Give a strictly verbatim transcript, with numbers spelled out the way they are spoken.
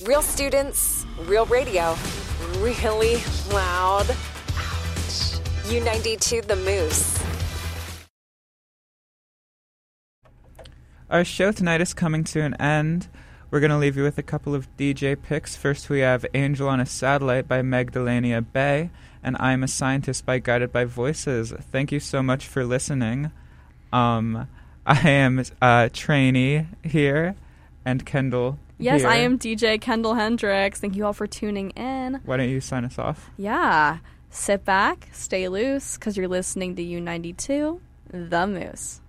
Real students, real radio, really loud. Ouch. U ninety-two The Moose. Our show tonight is coming to an end. We're going to leave you with a couple of D J picks. First, we have Angel on a Satellite by Magdalena Bay, and I'm a Scientist by Guided by Voices. Thank you so much for listening. Um, I am uh, Trainee here, and Kendall Yes, here. I am D J Kendall Hendricks. Thank you all for tuning in. Why don't you sign us off? Yeah. Sit back, stay loose, because you're listening to U ninety-two, The Moose.